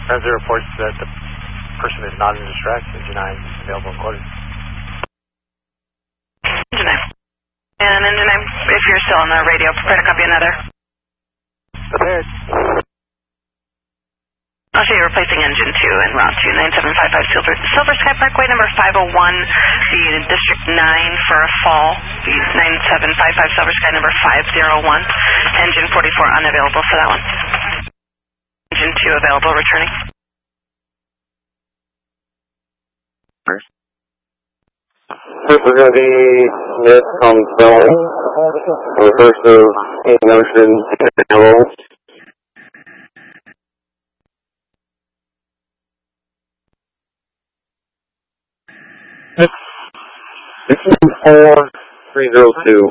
Transit reports that the person is not in distress. Engine 9 available and quoted. Engine 9. And Engine 9, if you're still on the radio, prepare to copy another. Prepared. I'll show you replacing engine 2 en route to 9755 Silver Sky Parkway number 501, the District 9 for a fall, the 9755 Silver Sky number 501, engine 44 unavailable for that one. Engine 2 available, returning. This is going to be Smith from Bell, the first of Indian Ocean available. This is 4302.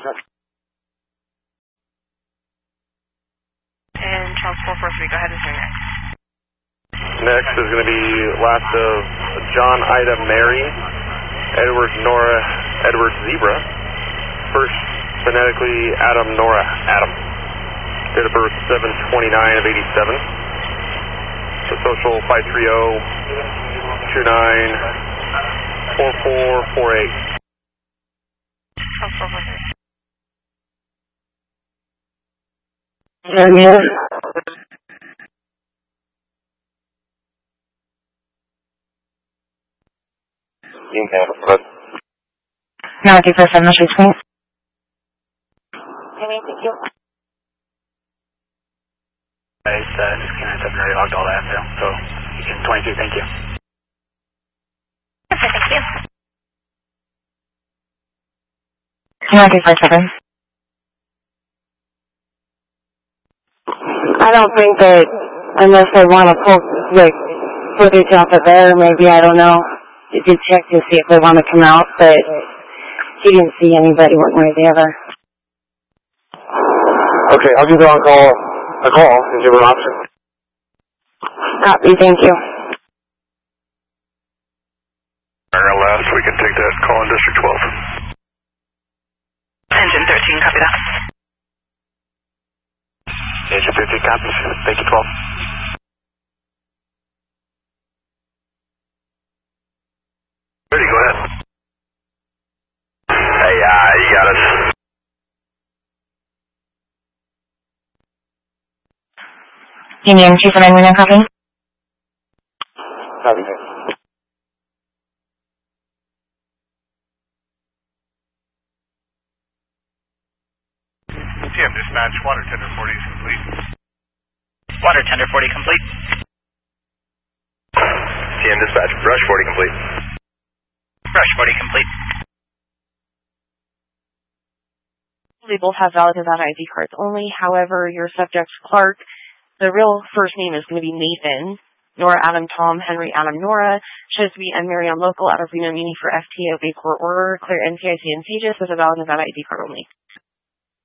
And Charles 443, go ahead and say next. Next is going to be last of John Ida Mary, Edward Nora Edward Zebra. First, phonetically Adam Nora Adam. Date of birth 7/29 of 87. The social 530-29-4448. No, I think that's on the street screen. Thank you. It's 69 already logged all that now, so you can 22, thank you. Thank you. 957. I don't think that unless they want to pull like footage off of there, maybe, I don't know. You can check to see if they want to come out, but he didn't see anybody one way or the other. Okay, I'll give you a call and give an option. Copy, thank you. Last, we can take that call in District 12. Engine 13, copy that. Engine 13 copies. Thank you, 12. Ready, go ahead. Hey, you got us. Union 279 copy. Copy. TM dispatch, water tender 40 is complete. Water tender 40 complete. TM dispatch, brush 40 complete. Brush 40 complete. They both have valid Nevada ID cards only. However, your subject, Clark, the real first name is going to be Nathan. Nora Adam Tom Henry Adam Nora. Shows to be M. Marion Local out of Reno Muni for FTA Obey Court Order. Clear NPIC and Pages with a valid Nevada ID card only.